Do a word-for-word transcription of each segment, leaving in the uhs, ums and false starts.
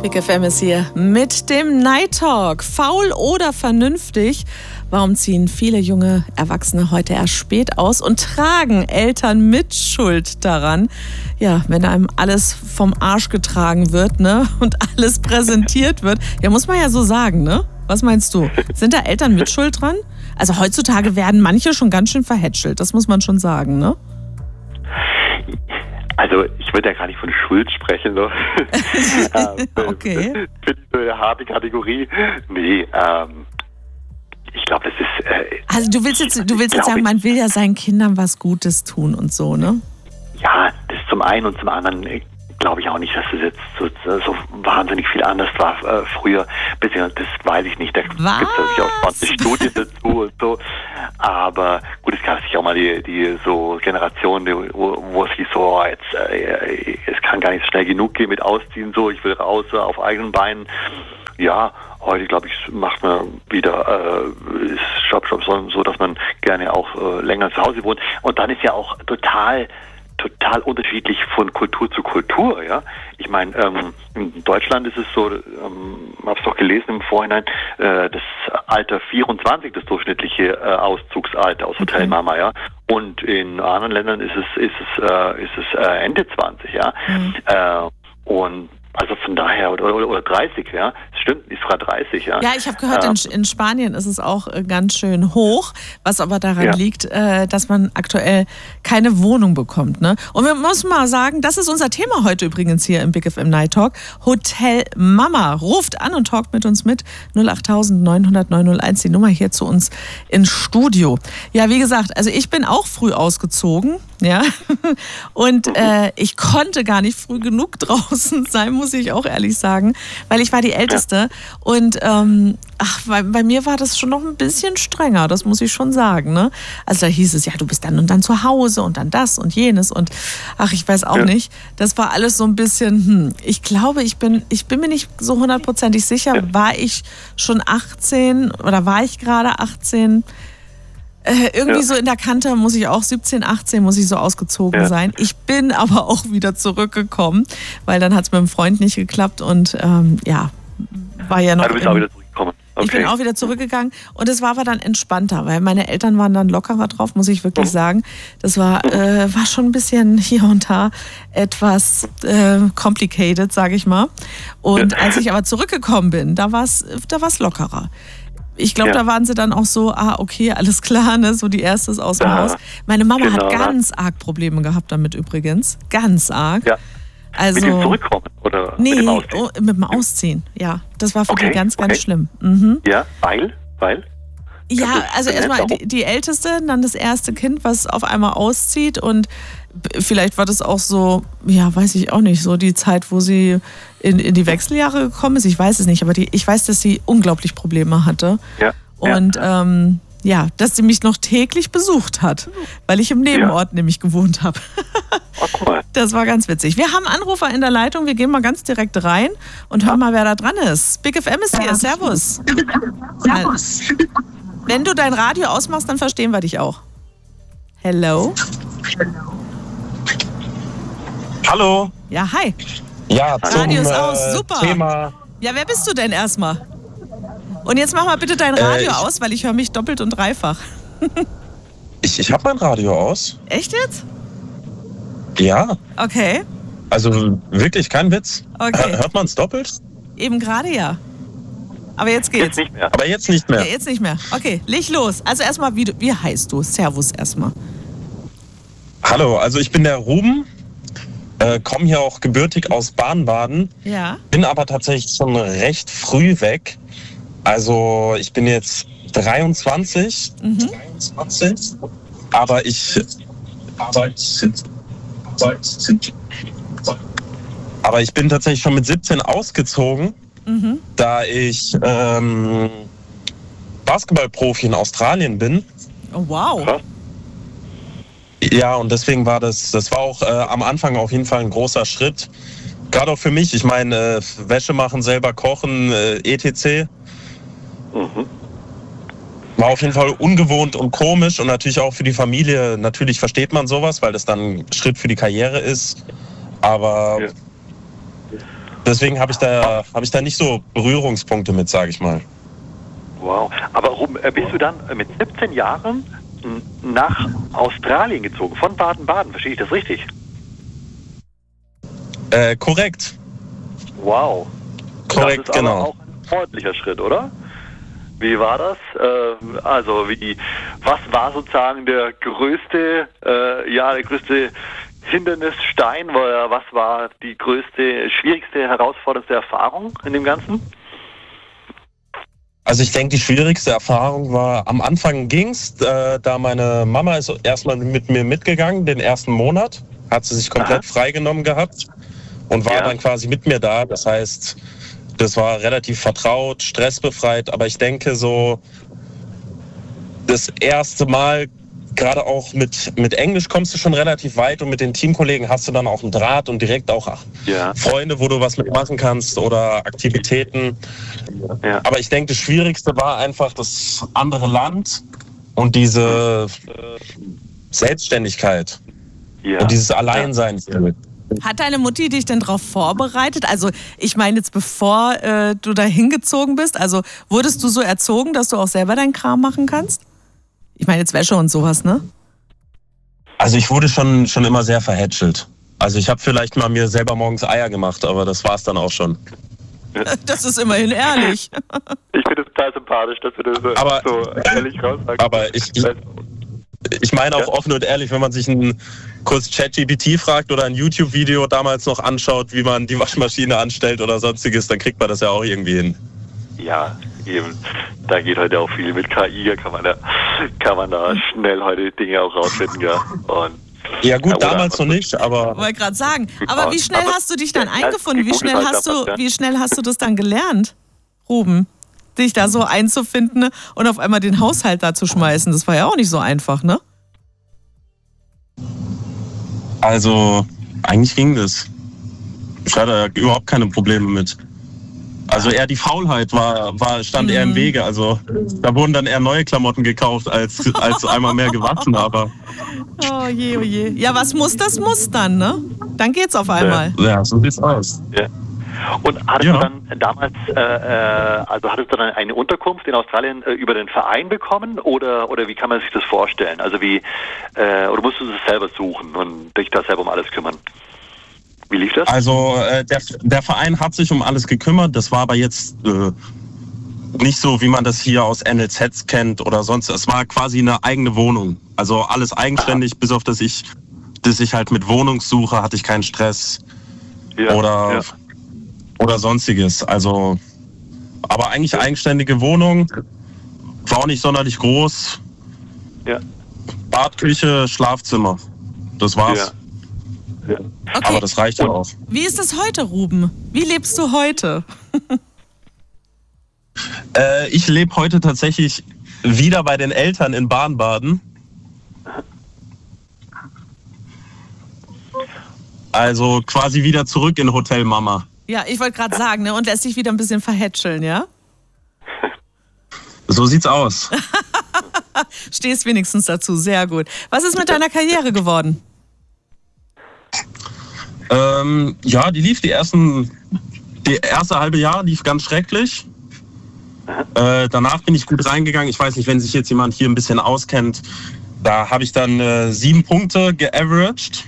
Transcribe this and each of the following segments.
Big F M ist hier mit dem Night Talk. Faul oder vernünftig? Warum ziehen viele junge Erwachsene heute erst spät aus und tragen Eltern mit Schuld daran? Ja, wenn einem alles vom Arsch getragen wird, ne, und alles präsentiert wird, ja, muss man ja so sagen, ne? Was meinst du? Sind da Eltern mit Schuld dran? Also heutzutage werden manche schon ganz schön verhätschelt, das muss man schon sagen, ne? Also ich würde ja gar nicht von Schuld sprechen. Ne? Okay. Finde ich so eine harte Kategorie. Nee, ähm, ich glaube, das ist... Äh, also du willst jetzt, du willst jetzt sagen, man will ja seinen Kindern was Gutes tun und so, ne? Ja, das zum einen und zum anderen glaube ich auch nicht, dass das jetzt so, so wahnsinnig viel anders war äh, früher. Bisschen, das weiß ich nicht. Da gibt es natürlich auch zwanzig Studien dazu und so. Aber gut, es gab sich auch mal die, die so Generation, die, wo, wo es hieß so, jetzt äh, es kann gar nicht schnell genug gehen mit Ausziehen, so ich will raus äh, auf eigenen Beinen. Ja, heute glaube ich macht man wieder äh, ist Shop Shop so, so, dass man gerne auch äh, länger zu Hause wohnt. Und dann ist ja auch total total unterschiedlich von Kultur zu Kultur, ja. Ich meine, ähm, in Deutschland ist es so, ähm, habe es doch gelesen im Vorhinein, äh, das Alter vierundzwanzig, das durchschnittliche äh, Auszugsalter aus Hotelmama, ja. Und in anderen Ländern ist es ist es äh, ist es äh, Ende zwanzig, ja. Mhm. Äh, und also von daher, oder, oder, oder dreißig, ja. Das stimmt, ist sogar dreißig, ja. Ja, ich habe gehört, äh, in, in Spanien ist es auch ganz schön hoch, was aber daran ja. liegt, äh, dass man aktuell keine Wohnung bekommt, ne? Und wir müssen mal sagen, das ist unser Thema heute übrigens hier im Big F M Night Talk. Hotel Mama. Ruft an und talkt mit uns mit. null acht neun null null neun null eins, die Nummer hier zu uns ins Studio. Ja, wie gesagt, also ich bin auch früh ausgezogen, ja. Und äh, ich konnte gar nicht früh genug draußen sein, muss ich auch ehrlich sagen, weil ich war die Älteste ja. und ähm, ach, bei, bei mir war das schon noch ein bisschen strenger, das muss ich schon sagen, ne? Also da hieß es, ja, du bist dann und dann zu Hause und dann das und jenes und ach, ich weiß auch ja. nicht, das war alles so ein bisschen, hm, ich glaube, ich bin, ich bin mir nicht so hundertprozentig sicher, ja. war ich schon achtzehn oder war ich gerade achtzehn? Äh, irgendwie ja. so in der Kante muss ich auch siebzehn, achtzehn muss ich so ausgezogen ja. sein. Ich bin aber auch wieder zurückgekommen, weil dann hat es mit dem Freund nicht geklappt und ähm, ja, war ja noch... Ja, du bist im, auch wieder zurückgekommen. Okay. Ich bin auch wieder zurückgegangen und es war aber dann entspannter, weil meine Eltern waren dann lockerer drauf, muss ich wirklich mhm. sagen. Das war, äh, war schon ein bisschen hier und da etwas äh, complicated, sage ich mal. Und ja. als ich aber zurückgekommen bin, da war es da war's lockerer. Ich glaube, ja. da waren sie dann auch so, ah, okay, alles klar, ne, so die erste ist aus dem ja, Haus. Meine Mama genau, hat ganz ja. arg Probleme gehabt damit übrigens. Ganz arg. Ja. Also, mit dem Zurückkommen oder nee, mit dem Ausziehen? Oh, mit dem Ausziehen, ja. Das war für okay, die ganz, ganz okay. schlimm. Mhm. Ja, weil? Weil? Ja, also erstmal die, die Älteste, dann das erste Kind, was auf einmal auszieht und vielleicht war das auch so, ja, weiß ich auch nicht, so die Zeit, wo sie in, in die Wechseljahre gekommen ist. Ich weiß es nicht, aber die, ich weiß, dass sie unglaublich Probleme hatte. Ja. Und ja. Ähm, ja, dass sie mich noch täglich besucht hat, weil ich im Nebenort ja. nämlich gewohnt habe. Oh, cool. Das war ganz witzig. Wir haben Anrufer in der Leitung, wir gehen mal ganz direkt rein und hören mal, wer da dran ist. Big F M ist hier, servus. Servus. Wenn du dein Radio ausmachst, dann verstehen wir dich auch. Hello. Hallo. Ja, hi. Ja, zum Radio ist aus, super. Thema. Ja, wer bist du denn erstmal? Und jetzt mach mal bitte dein Radio äh, ich, aus, weil ich höre mich doppelt und dreifach. ich ich habe mein Radio aus. Echt jetzt? Ja. Okay. Also wirklich kein Witz. Okay. Hört man es doppelt? Eben gerade ja. Aber jetzt geht's. Jetzt nicht mehr. Aber jetzt nicht mehr. Ja, jetzt nicht mehr. Okay, leg los. Also erstmal, wie, wie heißt du? Servus erstmal. Hallo, also ich bin der Ruben. Äh, komme hier auch gebürtig aus Baden-Baden. Ja. Bin aber tatsächlich schon recht früh weg. Also ich bin jetzt dreiundzwanzig. Mhm. dreiundzwanzig. Aber ich... Aber ich... Aber ich bin tatsächlich schon mit siebzehn ausgezogen, mhm. da ich ähm, Basketballprofi in Australien bin. Oh, wow. Ja, und deswegen war das, das war auch äh, am Anfang auf jeden Fall ein großer Schritt. Gerade auch für mich, ich meine, äh, Wäsche machen, selber kochen, äh, et cetera. Mhm. War auf jeden Fall ungewohnt und komisch und natürlich auch für die Familie. Natürlich versteht man sowas, weil das dann ein Schritt für die Karriere ist. Aber ja, Deswegen habe ich da habe ich da nicht so Berührungspunkte mit, sage ich mal. Wow. Aber Ruben, bist du dann mit siebzehn Jahren nach Australien gezogen, von Baden-Baden, verstehe ich das richtig? Äh, korrekt. Wow. Korrekt, das ist genau. Aber auch ein ordentlicher Schritt, oder? Wie war das? Äh, also wie, was war sozusagen der größte, äh, ja, der größte Hindernisstein? Was war die größte, schwierigste, herausforderndste Erfahrung in dem Ganzen? Also ich denke, die schwierigste Erfahrung war, am Anfang ging's, äh, da meine Mama ist erstmal mit mir mitgegangen, den ersten Monat, hat sie sich komplett Aha. freigenommen gehabt und war ja. dann quasi mit mir da. Das heißt, das war relativ vertraut, stressbefreit, aber ich denke so, das erste Mal, gerade auch mit, mit Englisch kommst du schon relativ weit und mit den Teamkollegen hast du dann auch einen Draht und direkt auch ja. Freunde, wo du was mitmachen kannst oder Aktivitäten. Ja. Aber ich denke, das Schwierigste war einfach das andere Land und diese äh, Selbstständigkeit ja. und dieses Alleinsein. Ja. Hat deine Mutti dich denn darauf vorbereitet? Also ich meine jetzt, bevor äh, du da hingezogen bist, also wurdest du so erzogen, dass du auch selber deinen Kram machen kannst? Ich meine jetzt Wäsche und sowas, ne? Also ich wurde schon, schon immer sehr verhätschelt. Also ich habe vielleicht mal mir selber morgens Eier gemacht, aber das war's dann auch schon. Das ist immerhin ehrlich. Ich finde es total sympathisch, dass du das so, aber, so ehrlich raussagst. Aber ich, ich, ich meine auch ja? offen und ehrlich, wenn man sich einen Kurs ChatGPT fragt oder ein YouTube-Video damals noch anschaut, wie man die Waschmaschine anstellt oder sonstiges, dann kriegt man das ja auch irgendwie hin. Ja, eben. Da geht heute auch viel mit K I, da kann man da, kann man da schnell heute Dinge auch rausfinden, ja. Und ja gut, ja, damals noch nicht, aber... Ich wollte gerade sagen, aber wie schnell aber hast du dich dann eingefunden? Wie schnell hast du, wie schnell hast du das dann gelernt, Ruben? Dich da so einzufinden und auf einmal den Haushalt da zu schmeißen, das war ja auch nicht so einfach, ne? Also, eigentlich ging das. Ich hatte überhaupt keine Probleme mit. Also eher die Faulheit war, war stand mhm. eher im Wege. Also da wurden dann eher neue Klamotten gekauft, als, als einmal mehr gewaschen. Aber oh je, oh je. Ja, was muss, das muss dann, ne? Dann geht's auf einmal. Ja, ja so sieht's aus. Ja. Und hattest ja. du dann damals, äh, also hattest du dann eine Unterkunft in Australien äh, über den Verein bekommen oder oder wie kann man sich das vorstellen? Also wie, äh, oder musstest du es selber suchen und dich da selber um alles kümmern? Wie lief das? Also äh, der, der Verein hat sich um alles gekümmert. Das war aber jetzt äh, nicht so, wie man das hier aus N L Zs kennt oder sonst. Es war quasi eine eigene Wohnung. Also alles eigenständig, Aha. bis auf dass ich, dass ich halt mit Wohnungssuche hatte ich keinen Stress ja, oder ja. oder sonstiges. Also, aber eigentlich ja. eigenständige Wohnung, war auch nicht sonderlich groß. Ja. Bad, Küche, Schlafzimmer. Das war's. Ja. Ja. Okay. Aber das reicht ja auch. Wie ist es heute, Ruben? Wie lebst du heute? äh, ich lebe heute tatsächlich wieder bei den Eltern in Baden-Baden. Also quasi wieder zurück in Hotel Mama. Ja, ich wollte gerade sagen, ne? Und lässt sich wieder ein bisschen verhätscheln, ja? So sieht's aus. Stehst wenigstens dazu, sehr gut. Was ist mit deiner Karriere geworden? Ähm, ja, die lief die ersten, die erste halbe Jahr lief ganz schrecklich. Äh, danach bin ich gut reingegangen. Ich weiß nicht, wenn sich jetzt jemand hier ein bisschen auskennt, da habe ich dann äh, sieben Punkte geaveraged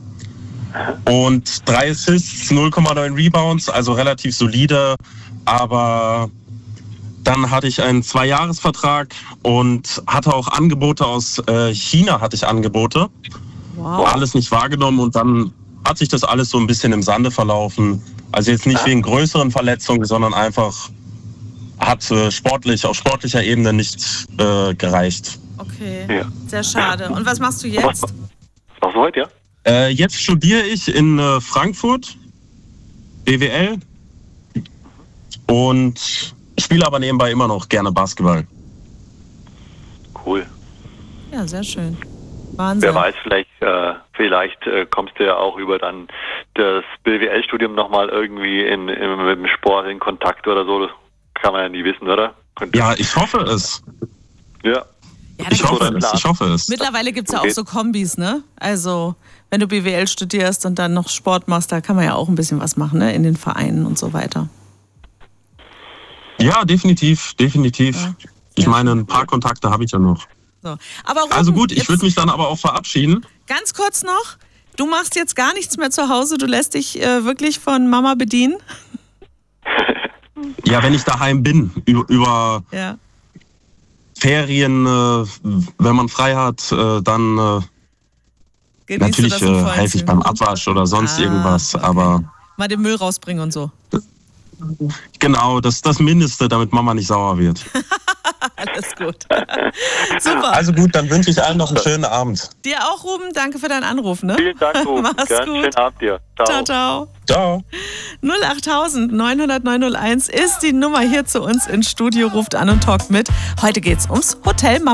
und drei Assists, null Komma neun Rebounds, also relativ solide. Aber dann hatte ich einen Zwei-Jahres-Vertrag und hatte auch Angebote aus äh, China, hatte ich Angebote. Wow. Alles nicht wahrgenommen und dann hat sich das alles so ein bisschen im Sande verlaufen. Also jetzt nicht wegen größeren Verletzungen, sondern einfach hat äh, sportlich, auf sportlicher Ebene nicht äh, gereicht. Okay, ja. Sehr schade. Und was machst du jetzt? Was machst du heute, ja? Äh, jetzt studiere ich in äh, Frankfurt, B W L und spiele aber nebenbei immer noch gerne Basketball. Cool. Ja, sehr schön. Wahnsinn. Wer weiß, vielleicht, äh, vielleicht äh, kommst du ja auch über dann das B W L-Studium nochmal irgendwie in, in, mit dem Sport in Kontakt oder so. Das kann man ja nie wissen, oder? Könnte ja, ich hoffe es. Ja. Ja, ich, hoffe es, ich hoffe es. Mittlerweile gibt es ja auch so Kombis, ne? Also, wenn du B W L studierst und dann noch Sport machst, da kann man ja auch ein bisschen was machen, ne? In den Vereinen und so weiter. Ja, definitiv, definitiv. Ja. Ich meine, ein paar Kontakte habe ich ja noch. So. Aber Ruben, also gut, ich würde mich dann aber auch verabschieden. Ganz kurz noch, du machst jetzt gar nichts mehr zu Hause, du lässt dich äh, wirklich von Mama bedienen? Ja, wenn ich daheim bin, über, über ja. Ferien, äh, wenn man frei hat, äh, dann äh, natürlich äh, helfe ich beim Abwasch oder sonst ah, irgendwas, okay. aber... Mal den Müll rausbringen und so. Genau, das ist das Mindeste, damit Mama nicht sauer wird. Alles gut. Super. Also gut, dann wünsche ich allen noch einen schönen Abend. Dir auch, Ruben. Danke für deinen Anruf. Ne? Vielen Dank, Ruben. Mach's Ganz gut. schönen Abend dir. Ciao. Ciao, ciao. Ciao. null acht neun null null neun null eins ist die Nummer hier zu uns ins Studio. Ruft an und talkt mit. Heute geht's ums Hotel Mama.